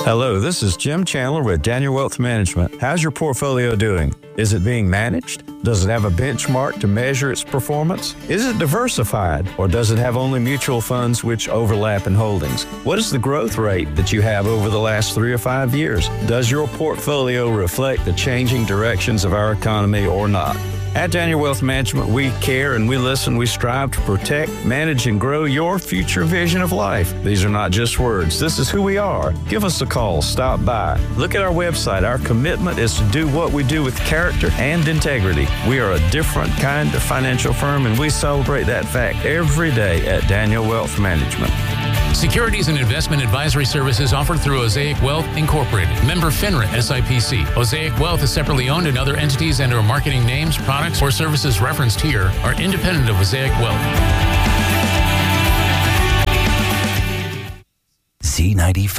Hello, this is Jim Chandler with Daniel Wealth Management. How's your portfolio doing? Is it being managed? Does it have a benchmark to measure its performance? Is it diversified, or does it have only mutual funds which overlap in holdings? What is the growth rate that you have over the last 3 or 5 years? Does your portfolio reflect the changing directions of our economy or not? At Daniel Wealth Management, we care and we listen. We strive to protect, manage, and grow your future vision of life. These are not just words. This is who we are. Give us a call. Stop by. Look at our website. Our commitment is to do what we do with character and integrity. We are a different kind of financial firm, and we celebrate that fact every day at Daniel Wealth Management. Securities and investment advisory services offered through Osaic Wealth Incorporated, member FINRA SIPC. Osaic Wealth is separately owned, and other entities and/or marketing names, products, or services referenced here are independent of Osaic Wealth. Z95.